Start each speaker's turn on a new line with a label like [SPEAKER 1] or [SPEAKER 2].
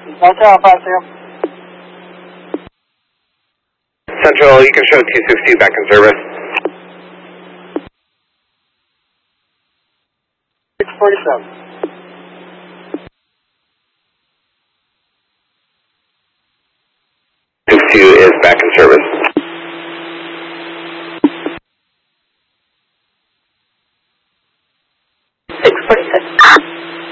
[SPEAKER 1] Hotel 50.
[SPEAKER 2] Central, you can show 260 back in service.
[SPEAKER 1] 647.
[SPEAKER 2] 62 is back in service.